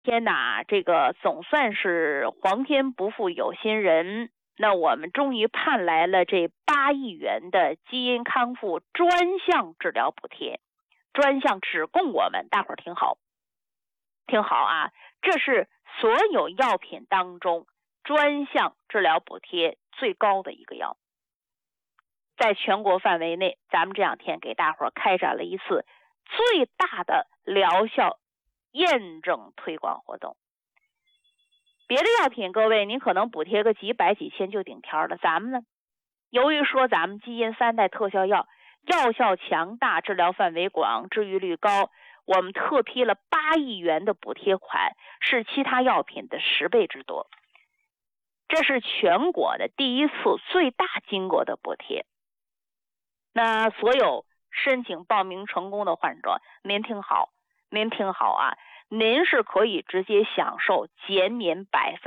天哪，这个总算是皇天不负有心人，那我们终于盼来了这8亿元的基因康复专项治疗补贴，专项只供我们，大伙儿听好，听好啊，这是所有药品当中专项治疗补贴最高的一个药。在全国范围内，咱们这两天给大伙儿开展了一次最大的疗效验证推广活动。别的药品各位您可能补贴个几百几千就顶天了，咱们呢，由于说咱们基因3代特效药药效强大，治疗范围广，治愈率高，我们特批了8亿元的补贴款，是其他药品的10倍之多。这是全国的第一次最大金额的补贴。那所有申请报名成功的患者，您听好啊，您是可以直接享受减免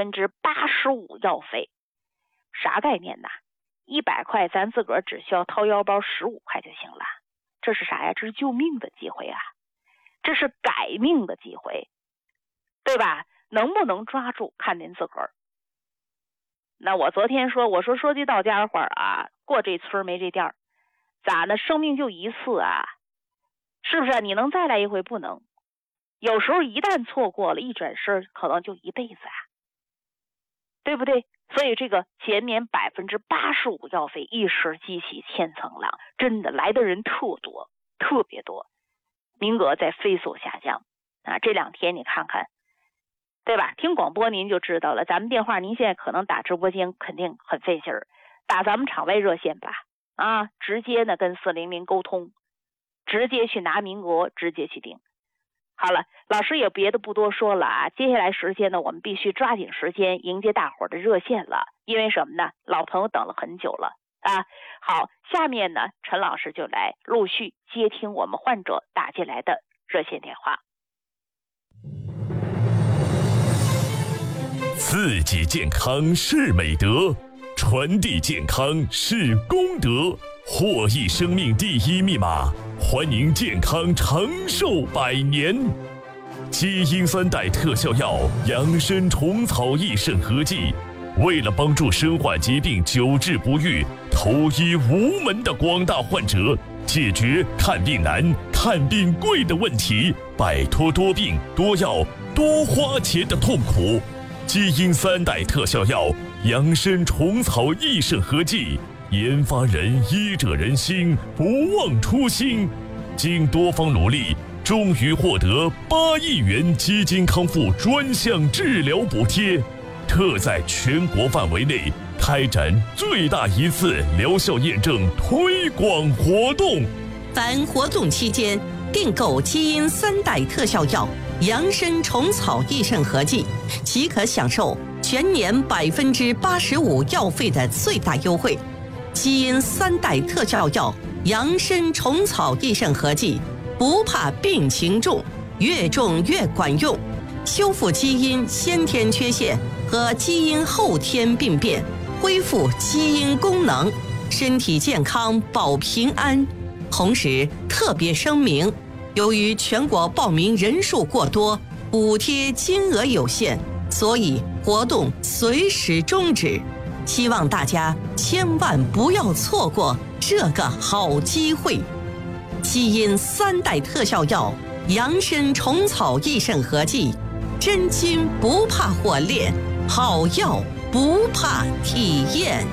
85%药费。啥概念呢？100块咱自个儿只需要掏腰包15块就行了。这是啥呀？这是救命的机会啊，这是改命的机会，对吧？能不能抓住看您自个儿。那我昨天说句到家话啊，过这村没这店儿，咋呢？生命就一次啊，是不是？你能再来一回？不能。有时候一旦错过了，一转身可能就一辈子啊，对不对？所以这个减免85%药费一时激起千层浪，真的来的人特多，特别多，名额在飞速下降啊！这2天你看看，对吧？听广播您就知道了，咱们电话您现在可能打直播间肯定很费劲儿，打咱们场外热线吧，啊，直接呢跟400沟通，直接去拿名额，直接去订。好了，老师也别的不多说了啊，接下来时间呢，我们必须抓紧时间迎接大伙儿的热线了，因为什么呢？老朋友等了很久了啊。好，下面呢，陈老师就来陆续接听我们患者打进来的热线电话。 自己健康是美德，传递健康是功德，获益生命第一密码，欢迎健康长寿100年。基因3代特效药养生虫草益肾合剂，为了帮助身患疾病久治不愈、投医无门的广大患者，解决看病难、看病贵的问题，摆脱多病多药多花钱的痛苦。基因3代特效药养生虫草益肾合剂，研发人医者仁心，不忘初心，经多方努力，终于获得8亿元基金康复专项治疗补贴，特在全国范围内开展最大一次疗效验证推广活动。 凡活动期间订购基因3代特效药养生虫草益肾合剂，即可享受全年85%药费的最大优惠。基因3代特效药养生虫草益肾合剂，不怕病情重，越重越管用，修复基因先天缺陷和基因后天病变，恢复基因功能，身体健康保平安。同时特别声明，由于全国报名人数过多，补贴金额有限，所以活动随时终止。希望大家千万不要错过这个好机会。基因3代特效药养生虫草益肾合剂，真金不怕火炼，好药不怕体验。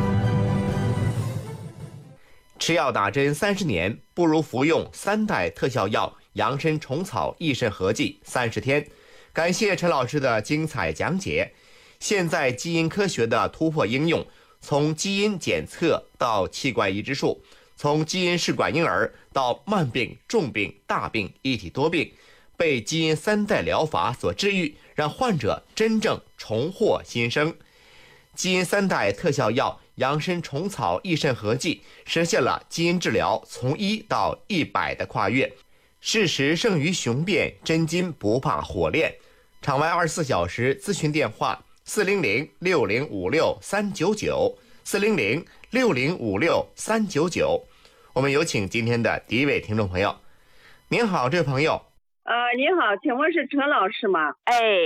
吃药打针30年，不如服用3代特效药养生虫草益肾合剂30天。感谢陈老师的精彩讲解。现在基因科学的突破应用，从基因检测到器官移植术，从基因试管婴儿到慢病、重病、大病一体多病，被基因3代疗法所治愈，让患者真正重获新生。基因3代特效药养生虫草益肾合剂实现了基因治疗从1到100的跨越。事实胜于雄辩，真金不怕火炼。场外24小时咨询电话400-6056-399，400-6056-399。我们有请今天的第一位听众朋友。您好，这位朋友。 你好，请问是陈老师吗？ 哎。